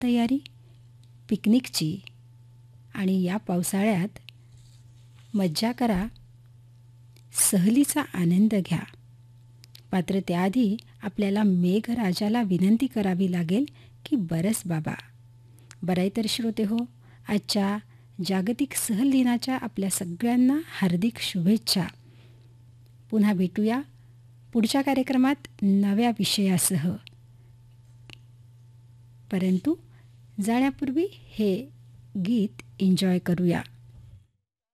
तयारी पिकनिकची आणि या पावसाळ्यात मज्जा करा, सहलीचा आनंद घ्या. मात्र त्याआधी आपल्याला मेघराजाला विनंती करावी लागेल की बरस बाबा. बरं आहे तर श्रोते हो, आजच्या जागतिक सहल दिनाच्या आपल्या सगळ्यांना हार्दिक शुभेच्छा. पुन्हा भेटूया पुढच्या कार्यक्रमात नव्या विषयासह. परंतु जाण्यापूर्वी हे गीत एन्जॉय करूया.